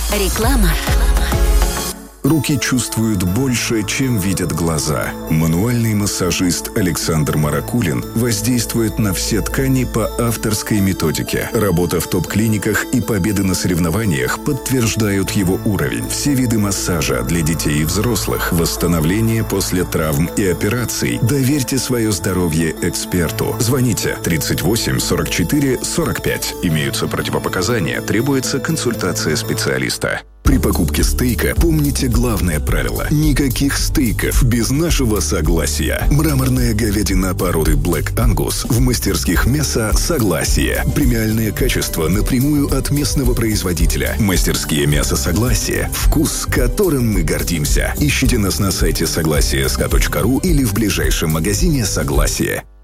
Реклама. Руки чувствуют больше, чем видят глаза. Мануальный массажист Александр Маракулин воздействует на все ткани по авторской методике. Работа в топ-клиниках и победы на соревнованиях подтверждают его уровень. Все виды массажа для детей и взрослых, восстановление после травм и операций. Доверьте свое здоровье эксперту. Звоните 38 44 45. Имеются противопоказания, требуется консультация специалиста. При покупке стейка помните главное правило. Никаких стейков без нашего согласия. Мраморная говядина породы Black Angus в мастерских мяса «Согласие». Премиальное качество напрямую от местного производителя. Мастерские мясо «Согласие». Вкус, которым мы гордимся. Ищите нас на сайте согласие.sk.ру или в ближайшем магазине «Согласие».